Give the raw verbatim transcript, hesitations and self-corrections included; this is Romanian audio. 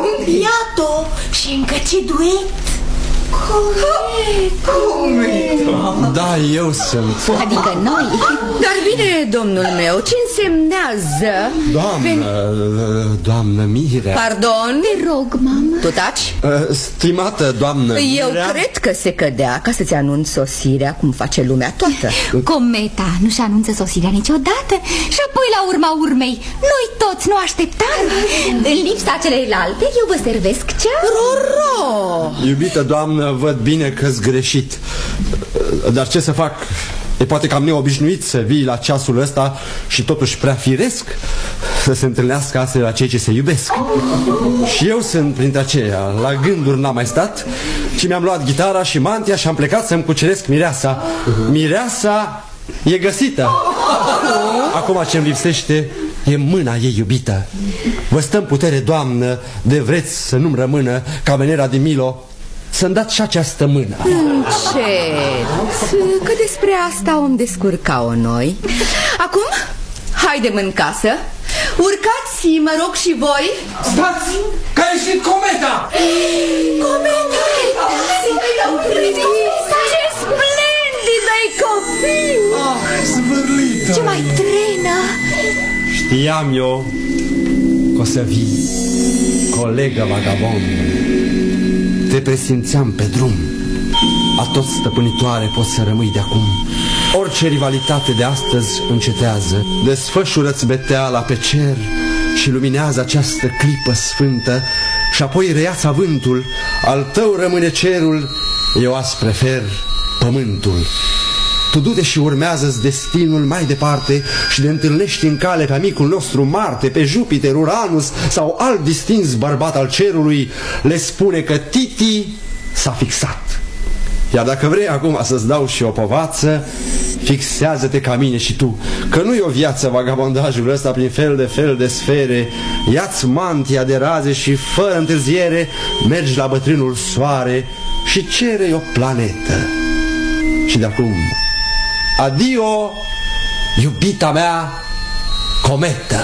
Iată, și încă ce duet. Cometa. Da, eu sunt. Adică noi. Dar bine, domnul meu, ce însemnează? Doamnă, doamnă Mirea. Pardon? Te rog, mamă. Tu taci? Stimată doamnă Eu Mirea, cred că se cădea ca să-ți anunț sosirea, cum face lumea toată. Cometa nu-și anunță sosirea niciodată. Și apoi, la urma urmei, noi toți nu așteptam. În lipsa celelalte, eu vă servesc cea. Roro! Iubită doamnă, văd bine că-s greșit. Dar ce să fac? E poate cam neobișnuit să vii la ceasul ăsta și totuși prea firesc să se întâlnească astfel la cei ce se iubesc. Și eu sunt printre aceia. La gânduri n-am mai stat, ci mi-am luat gitara și mantia și am plecat să-mi cuceresc mireasa. Mireasa e găsită. Acum ce-mi lipsește e mâna ei iubită. Vă stă în putere, doamnă, de vreți să nu-mi rămână ca Venera de Milo să-mi dați și această mână. Încet, că despre asta om descurca-o noi. Acum, haidem în casă. Urcați, mă rog, și voi. Stați, că a ieșit Cometa. Cometa! Ce splendid-i copil! Ah, zvârlită. Ce mai trenă. Știam eu că o să vii, colegă vagabond. Te presimțeam pe drum. Atot stăpânitoare poți să rămâi de acum. Orice rivalitate de astăzi încetează. Desfășură-ți beteala pe cer și luminează această clipă sfântă. Și apoi reiați avântul. Al tău rămâne cerul, eu azi prefer pământul. Tu du-te și urmează-ți destinul mai departe și de întâlnești în cale pe amicul nostru Marte, pe Jupiter, Uranus sau alt distins bărbat al cerului. Le spune că Titi s-a fixat. Iar dacă vrei acum să-ți dau și o povață, fixează-te ca mine și tu, că nu e o viață vagabondajul ăsta prin fel de fel de sfere. Ia-ți mantia de raze și fără întârziere mergi la bătrânul soare și cere o planetă. Și de acum, adio, iubita mea Cometa.